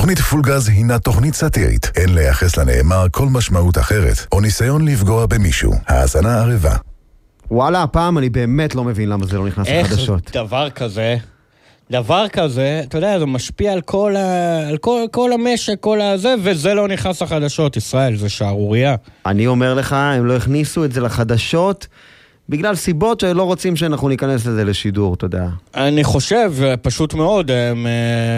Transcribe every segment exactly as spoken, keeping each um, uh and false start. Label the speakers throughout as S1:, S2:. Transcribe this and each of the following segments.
S1: תוכנית פולגז הינה תוכנית סאטירית. אין לייחס לנאמר כל משמעות אחרת, או ניסיון לפגוע במישהו. האזנה ערבה.
S2: וואלה, הפעם אני באמת לא מבין למה זה לא נכנס לחדשות.
S3: איך דבר כזה, דבר כזה, אתה יודע, זה משפיע על כל, ה... על כל, כל המשק, כל הזה, וזה לא נכנס לחדשות, ישראל, זה שערוריה.
S2: אני אומר לך, הם לא הכניסו את זה לחדשות, בגלל סיבות שלא רוצים שאנחנו ניכנס לזה לשידור, אתה יודע.
S3: אני חושב, פשוט מאוד, הם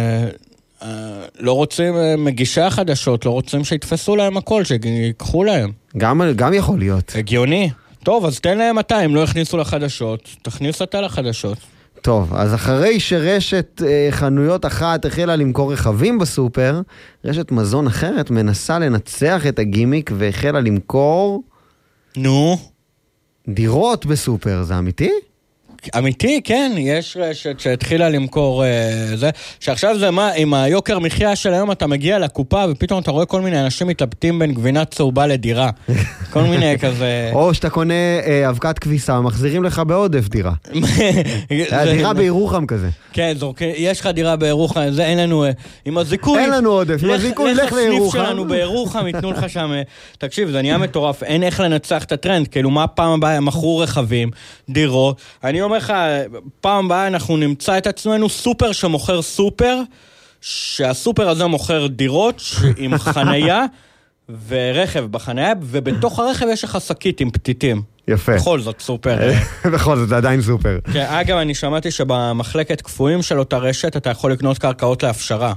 S3: לא רוצים, מגישי החדשות, לא רוצים שיתפסו להם הכל, שיקחו להם.
S2: גם, גם יכול להיות.
S3: הגיוני. טוב, אז תן להם אתה, אם לא הכניסו לחדשות, תכניס אתה לחדשות.
S2: טוב, אז אחרי שרשת אה, חנויות אחת החלה למכור רכבים בסופר, רשת מזון אחרת מנסה לנצח את הגימיק והחלה למכור...
S3: נו?
S2: דירות בסופר, זה אמיתי?
S3: אמיתי, כן, יש רשת שהתחילה למכור אה, זה, שעכשיו זה מה, עם היוקר מחיה של היום אתה מגיע לקופה ופתאום אתה רואה כל מיני אנשים מתלבטים בין גבינה צהובה לדירה. כל מיני כזה...
S2: או שאתה קונה אה, אבקת כביסה, מחזירים לך בעודף דירה. דירה בירוחם כזה.
S3: כן, יש לך דירה בירוחם, זה אין לנו... עם הזיכוי...
S2: אין לנו עודף, עם הזיכוי לך לירוחם.
S3: לך הסניף שלנו בירוחם, ייתנו לך שם... תקשיב, זה נהיה מטורף, אין איך לנצח את הטרנד, כאילו מה פעם הבאה מכרו רכבים, דירות, אני אומר לך, פעם הבאה אנחנו נמצא את עצמנו סופר שמוכר סופר, שהסופר הזה מוכר דירות עם חנייה ורכב בחנייה, ובתוך הרכב יש לך שקית עם פתיתים.
S2: יפה.
S3: בכל זאת סופר.
S2: בכל זאת, זה עדיין סופר.
S3: כן, אגב, אני שמעתי שבמחלקת קפואים של אותה רשת, אתה יכול לקנות קרקעות להפשרה.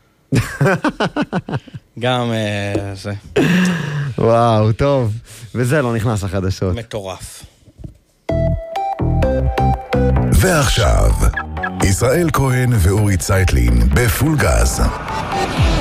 S3: גם זה.
S2: וואו, טוב. וזה לא נכנס לחדשות.
S3: מטורף.
S1: ועכשיו, ישראל כהן ואורי צייטלין בפול גז.